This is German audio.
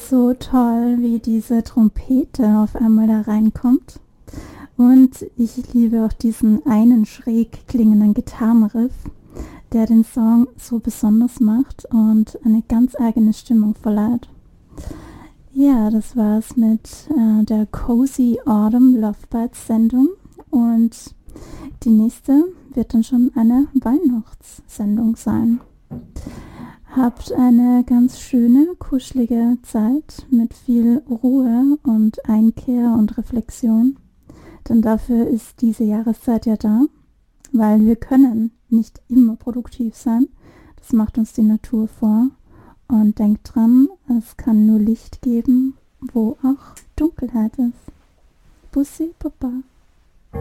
so toll, wie diese Trompete auf einmal da reinkommt. Und ich liebe auch diesen einen schräg klingenden Gitarrenriff, der den Song so besonders macht und eine ganz eigene Stimmung verleiht. Ja, das war's mit der Cozy Autumn Love Bites Sendung und die nächste wird dann schon eine Weihnachtssendung sein. Habt eine ganz schöne, kuschelige Zeit mit viel Ruhe und Einkehr und Reflexion, denn dafür ist diese Jahreszeit ja da, weil wir können nicht immer produktiv sein. Das macht uns die Natur vor. Und denkt dran, es kann nur Licht geben, wo auch Dunkelheit ist. Bussi, Papa.